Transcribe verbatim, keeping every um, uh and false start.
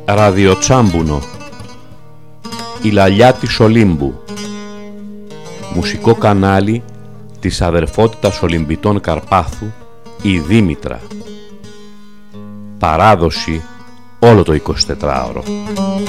Ραδιοτσάμπουνο, η λαλιά της Ολύμπου, μουσικό κανάλι της αδερφότητας Ολυμπητών Καρπάθου, η Δήμητρα. Παράδοση όλο το εικοσιτετράωρο.